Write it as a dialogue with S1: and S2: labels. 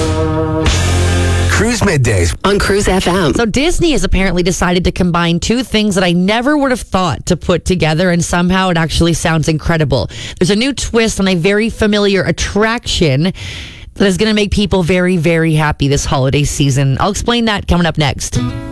S1: Cruise Middays
S2: on Cruise FM.
S3: So Disney has apparently decided to combine two things that I never would have thought to put together, and somehow it actually sounds incredible. There's a new twist on a very familiar attraction that is going to make people very, very happy this holiday season. I'll explain that coming up next.